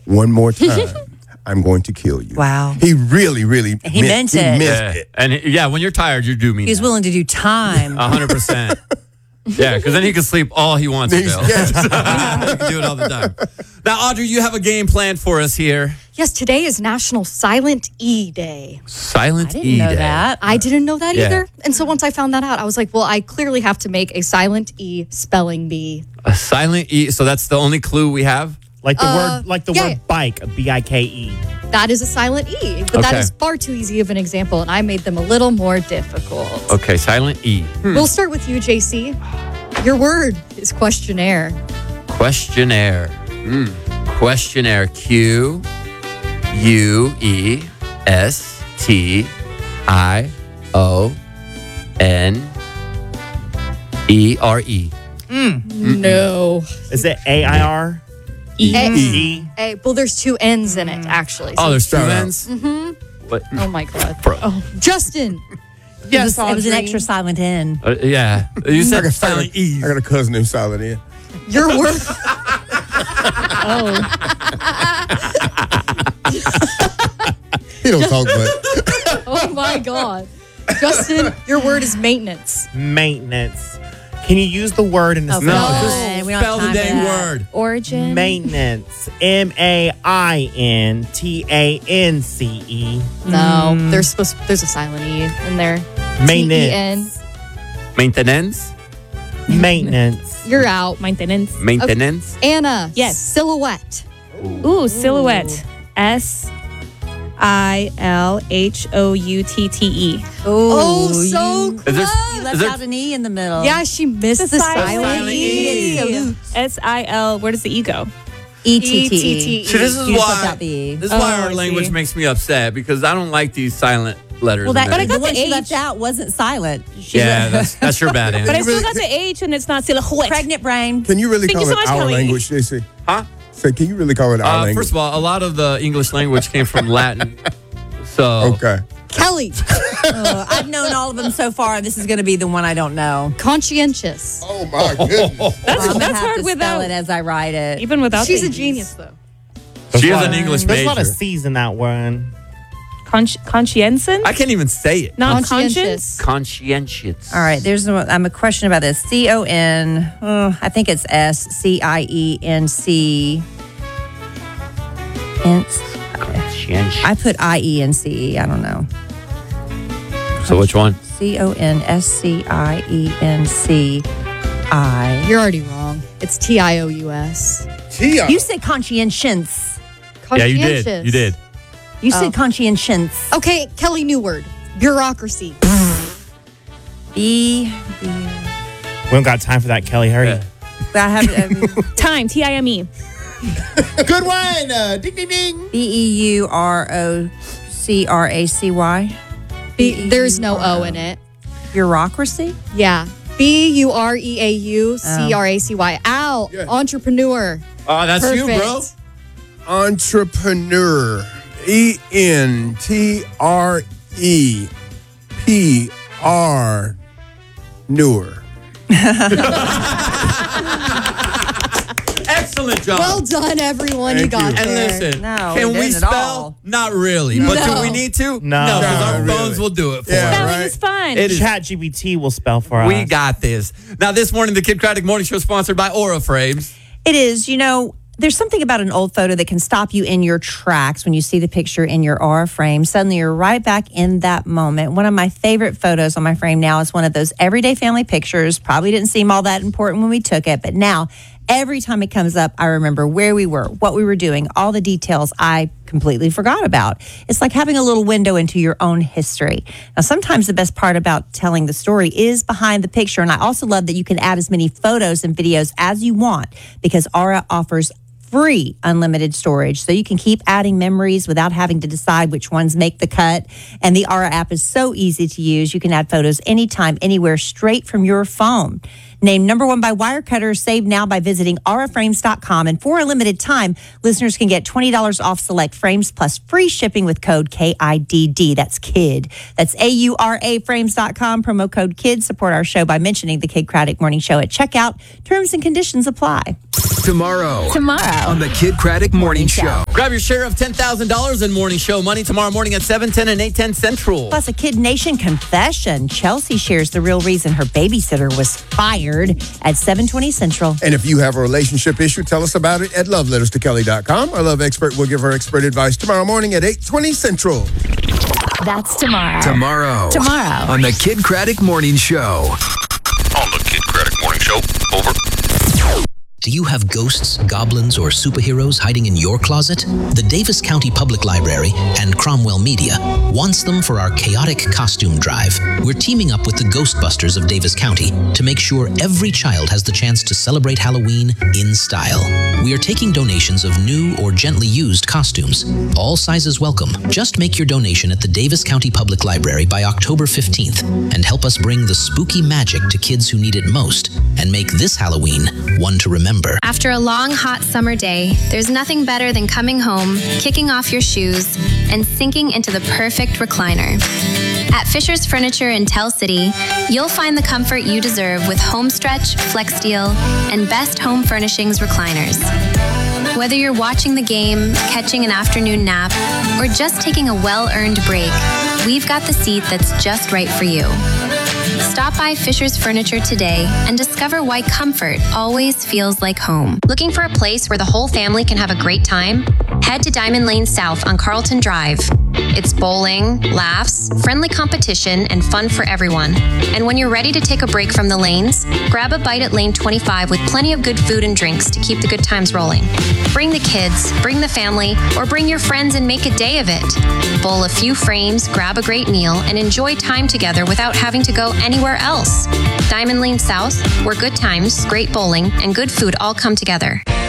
one more time, I'm going to kill you. Wow. He really meant it. He meant it. And when you're tired, you do mean He's that. willing to do time. 100%. Yeah, because then he can sleep all he wants to. Yes. He can do it all the time. Now, Audrey, you have a game planned for us here. Yes, today is National Silent E Day. Silent I E didn't know Day. that. I didn't know that Yeah. either. And so once I found that out, I was like, well, I clearly have to make a silent E spelling bee. A silent E. So that's the only clue we have? Like the yeah. word bike, BIKE. That is a silent E. But that Okay. is far too easy of an example, and I made them a little more difficult. Okay, silent E. We'll start with you, JC. Your word is questionnaire. Questionnaire. Questionnaire. Questionnaire. No. Is it AIR? E. Well, there's two N's in it, actually. Oh, there's two Start out. N's? What? Oh, my God. Bro. Justin. Yes, It was an Audrey. extra silent N. Yeah. You said silent E. I got a cousin named Silent E. Your word. He don't talk much. Oh, my God. Justin, your word is maintenance. Maintenance. Can you use the word in a Okay. No, sentence? just We don't spell have the time for dang that. word. Origin. Maintenance. MAINTANCE. No, there's a silent E in there. Maintenance. Maintenance? Maintenance. You're out. Maintenance. Maintenance? Anna. Yes. Silhouette. Ooh, silhouette. SILHOUTTE. Oh, so Is there, close. You left out an E in the middle. Yeah, she missed the silent E. SIL. Where does the E go? ETTE. See, this is You just left why out the E. this is why Oh, our I language see. makes me upset because I don't like these silent letters. Well, that, in but there. I got the the she H. left out wasn't silent. She Yeah, left- that's your bad But I answer. still got the H and it's not silhouette. pregnant brain. Can you really Thank call you it so much, our Kelly. language, JC? Huh? Say, can you really call it our language? First of all, a lot of the English language came from Latin. So Okay. Kelly. I've known all of them so far. This is going to be the one I don't know. Conscientious. Oh, my goodness. I'm gonna That's have hard to without. spell it as I write it. Even without She's the a E's. genius, though. she There's is a an lot- English There's a lot of major. C's in that one. Conscientious? I can't even say it. Not Conscientious. conscious? Conscientious. All right, there's a question about this. CON, I think it's SCIENC. Conscientious. I put IENCE. I don't know. So which one? CONSCIENCI. You're already wrong. It's TIOUS. Tia. You said conscientious. Yeah, you Conscientious. did. You did. You said conscientious. Okay, Kelly, new word. Bureaucracy. B. We don't got time for that, Kelly. Hurry. Yeah. I have Time. TIME. Good one. Ding, ding, ding. BEUROCRACY. There's no O in it. Bureaucracy. Yeah. BUREAUCRACY. Ow. Yeah. Entrepreneur. Oh, that's you, bro. Perfect. Entrepreneur. ENTREPR. Newer. Excellent job. Well done, everyone. Thank you got you. and there. listen, No, can we we didn't at spell? all. Not really. But do No. we need to? No. because Not our really. phones will do it for Yeah. us. Spelling right. is fun. It is. ChatGPT will spell for us. We got this. Now, this morning, the Kid Craddock Morning Show is sponsored by Aura Frames. It is. You know, there's something about an old photo that can stop you in your tracks when you see the picture in your Aura frame. Suddenly, you're right back in that moment. One of my favorite photos on my frame now is one of those everyday family pictures. Probably didn't seem all that important when we took it, but now every time it comes up, I remember where we were, what we were doing, all the details I completely forgot about. It's like having a little window into your own history. Now, sometimes the best part about telling the story is behind the picture. And I also love that you can add as many photos and videos as you want because Aura offers free unlimited storage so you can keep adding memories without having to decide which ones make the cut. And the Aura app is so easy to use. You can add photos anytime, anywhere, straight from your phone. Named number one by Wirecutter, save now by visiting auraframes.com. And for a limited time, listeners can get $20 off select frames plus free shipping with code KIDD. That's KID. That's AURAFrames.com. Promo code KID. Support our show by mentioning the Kid Craddock Morning Show at checkout. Terms and conditions apply. Tomorrow Tomorrow. on the Kid Craddock Morning Show. Grab your share of $10,000 in morning show money tomorrow morning at 7:10 and 8:10 Central. Plus, a Kid Nation confession. Chelsea shares the real reason her babysitter was fired at 7:20 Central. And if you have a relationship issue, tell us about it at loveletterstokelly.com. Our love expert will give her expert advice tomorrow morning at 8:20 Central. That's tomorrow. Tomorrow on the Kid Craddock Morning Show. On the Kid Craddock Morning Show. Over. Do you have ghosts, goblins, or superheroes hiding in your closet? The Davis County Public Library and Cromwell Media wants them for our chaotic costume drive. We're teaming up with the Ghostbusters of Davis County to make sure every child has the chance to celebrate Halloween in style. We are taking donations of new or gently used costumes. All sizes welcome. Just make your donation at the Davis County Public Library by October 15th and help us bring the spooky magic to kids who need it most and make this Halloween one to remember. After a long, hot summer day, there's nothing better than coming home, kicking off your shoes, and sinking into the perfect recliner. At Fisher's Furniture in Tell City, you'll find the comfort you deserve with Homestretch, FlexSteel, and Best Home Furnishings recliners. Whether you're watching the game, catching an afternoon nap, or just taking a well-earned break, we've got the seat that's just right for you. Stop by Fisher's Furniture today and discover why comfort always feels like home. Looking for a place where the whole family can have a great time? Head to Diamond Lane South on Carlton Drive. It's bowling, laughs, friendly competition, and fun for everyone. And when you're ready to take a break from the lanes, grab a bite at Lane 25 with plenty of good food and drinks to keep the good times rolling. Bring the kids, bring the family, or bring your friends and make a day of it. Bowl a few frames, grab a great meal, and enjoy time together without having to go anywhere else. Diamond Lane South, where good times, great bowling, and good food all come together.